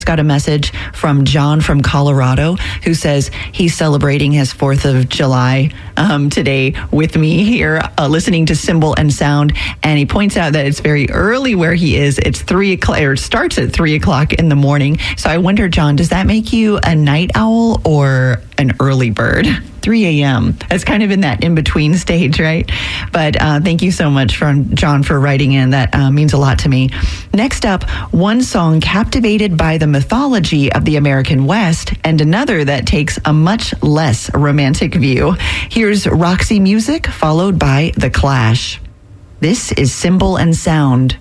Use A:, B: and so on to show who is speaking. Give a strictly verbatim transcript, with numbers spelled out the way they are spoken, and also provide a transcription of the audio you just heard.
A: Got a message from John from Colorado who says he's celebrating his fourth of July um, today with me here, uh, listening to Symbol and Sound. And he points out that it's very early where he is. It's three o'clock, or it starts at three o'clock in the morning. So I wonder, John, does that make you a night owl or an early bird? three a.m. It's kind of in that in-between stage, right? But uh, thank you so much, from John, for writing in. That uh, means a lot to me. Next up, one song captivated by the mythology of the American West, and another that takes a much less romantic view. Here's Roxy Music, followed by The Clash. This is Symbol and Sound.